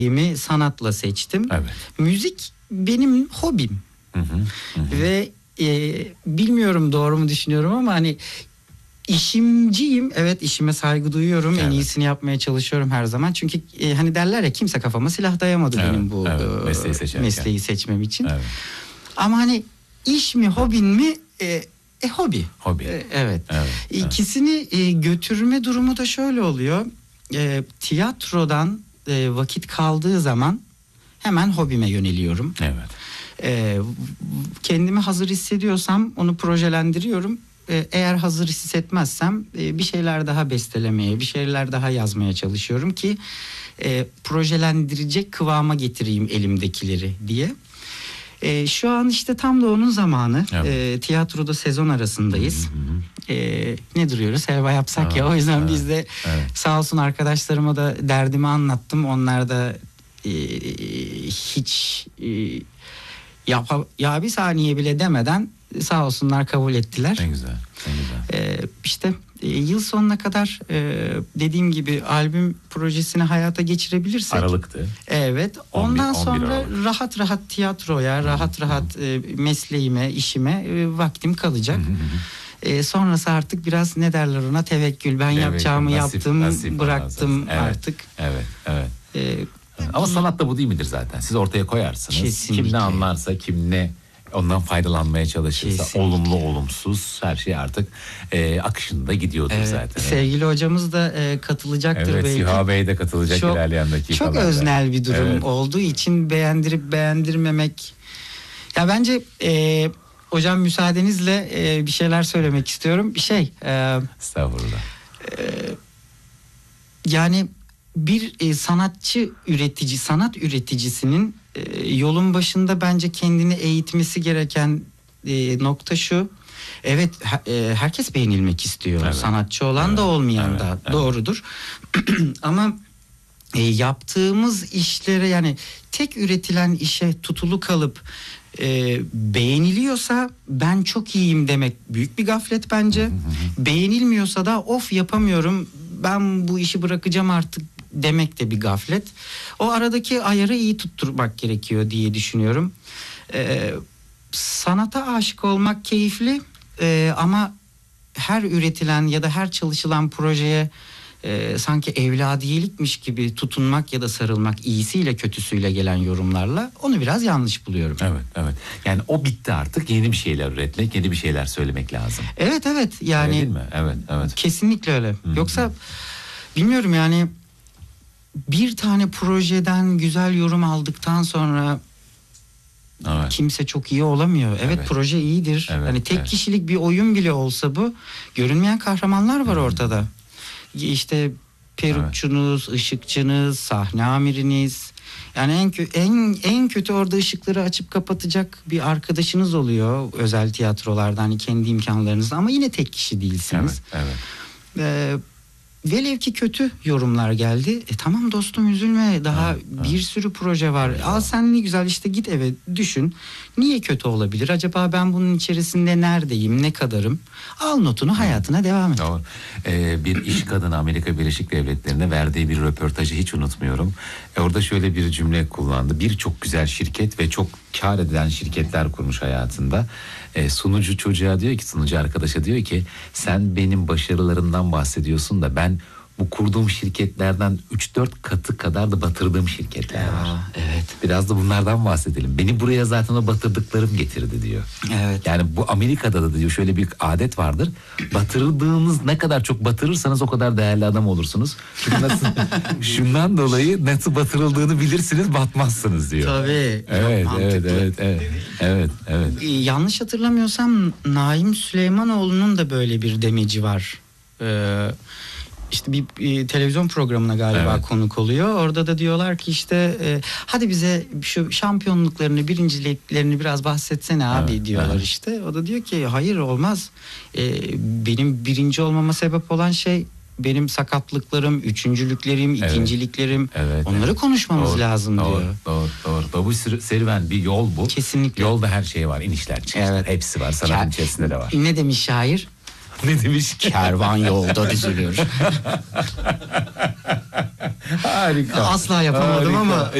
sanatla seçtim. Evet. Müzik benim hobim. Ve bilmiyorum doğru mu düşünüyorum ama hani işimciyim. Evet, işime saygı duyuyorum. Evet. En iyisini yapmaya çalışıyorum her zaman. Çünkü hani derler ya, kimse kafama silah dayamadı benim bu mesleği seçmem için. Evet. Ama hani iş mi hobin mi? Hobi. Hobi. Evet. İkisini götürme durumu da şöyle oluyor. Tiyatrodan vakit kaldığı zaman hemen hobime yöneliyorum. Evet. Kendimi hazır hissediyorsam onu projelendiriyorum. Eğer hazır hissetmezsem bir şeyler daha bestelemeye, bir şeyler daha yazmaya çalışıyorum ki projelendirecek kıvama getireyim elimdekileri diye. Şu an işte tam da onun zamanı. Evet. Tiyatroda sezon arasındayız. Ne duruyoruz? Helva yapsak ya. O yüzden biz de sağ olsun arkadaşlarıma da derdimi anlattım. Onlar da hiç ya bir saniye bile demeden sağ olsunlar kabul ettiler. Ne güzel. Ne güzel. İşte yıl sonuna kadar dediğim gibi albüm projesini hayata geçirebilirsek. Aralıktı. Evet. Ondan 11 sonra Aralık. rahat rahat tiyatroya, rahat mesleğime, işime vaktim kalacak. Sonrası artık biraz ne derler ona, tevekkül. Ben yapacağımı yaptım, bıraktım artık. Evet. Ama sanat da bu değil midir zaten? Siz ortaya koyarsınız. Kesinlikle. Kim ne anlarsa, kim ne ondan faydalanmaya çalışırsa, Kesinlikle. olumlu olumsuz her şey artık akışında gidiyordur zaten. Sevgili hocamız da katılacaktır belki. Evet, Siha Bey de katılacak ilerleyen dakikalarda. Çok öznel bir durum olduğu için beğendirip beğendirmemek. Ya bence hocam müsaadenizle bir şeyler söylemek istiyorum. Estağfurullah. Yani bir sanat üreticisinin yolun başında bence kendini eğitmesi gereken nokta şu. Evet, herkes beğenilmek istiyor. Evet. Sanatçı olan da olmayan da doğrudur. Ama yaptığımız işlere, yani tek üretilen işe tutulu kalıp beğeniliyorsa ben çok iyiyim demek büyük bir gaflet bence. Beğenilmiyorsa da of yapamıyorum, ben bu işi bırakacağım artık demek de bir gaflet. O aradaki ayarı iyi tutturmak gerekiyor diye düşünüyorum. Sanata aşık olmak keyifli ama her üretilen ya da her çalışılan projeye sanki evladiyelikmiş gibi tutunmak ya da sarılmak, iyisiyle kötüsüyle gelen yorumlarla, onu biraz yanlış buluyorum. Evet. Yani o bitti artık, yeni bir şeyler üretmek, yeni bir şeyler söylemek lazım. Evet yani. Öyle değil mi? Evet. Kesinlikle öyle. Yoksa bilmiyorum yani, bir tane projeden güzel yorum aldıktan sonra kimse çok iyi olamıyor. Evet, proje iyidir. Hani tek kişilik bir oyun bile olsa bu, görünmeyen kahramanlar var ortada. İşte perukçunuz, ışıkçınız, sahne amiriniz. Yani en kötü orada ışıkları açıp kapatacak bir arkadaşınız oluyor özel tiyatrolarda, hani kendi imkanlarınızla, ama yine tek kişi değilsiniz. Velev ki kötü yorumlar geldi. Tamam dostum, üzülme. Daha bir sürü proje var. Al sen, ne güzel, işte git eve düşün. Niye kötü olabilir? Acaba ben bunun içerisinde neredeyim? Ne kadarım? Al notunu, hayatına devam et. Doğru. Bir iş kadını Amerika Birleşik Devletleri'ne verdiği bir röportajı hiç unutmuyorum. Orada şöyle bir cümle kullandı. Birçok güzel şirket ve çok kar eden şirketler kurmuş hayatında. Sunucu çocuğa diyor ki, sunucu arkadaşa diyor ki, sen benim başarılarımdan bahsediyorsun da ben bu kurduğum şirketlerden 3-4 katı kadar da batırdığım şirketler var. Evet. Biraz da bunlardan bahsedelim. Beni buraya zaten o batırdıklarım getirdi diyor. Evet. Yani bu Amerika'da da diyor şöyle bir adet vardır. Batırdığınız, ne kadar çok batırırsanız o kadar değerli adam olursunuz. Çünkü nasıl, şundan dolayı nasıl batırıldığını bilirsiniz, batmazsınız diyor. Tabii. Evet. Yanlış hatırlamıyorsam Naim Süleymanoğlu'nun da böyle bir demeci var. İşte bir televizyon programına galiba konuk oluyor. Orada da diyorlar ki işte hadi bize şu şampiyonluklarını, birinciliklerini biraz bahsetsene abi diyorlar işte. O da diyor ki hayır, olmaz. Benim birinci olmama sebep olan şey benim sakatlıklarım, üçüncülüklerim, ikinciliklerim. Onları konuşmamız lazım diyor. Doğru. Bu serüven bir yol bu. Kesinlikle. Yolda her şey var, inişler çıkışlar. Hepsi var. Sanatın içerisinde de var. Ne demiş şair? Ne demiş? Kervan yolda düzülür. Harika. Asla yapamadım Harika. ama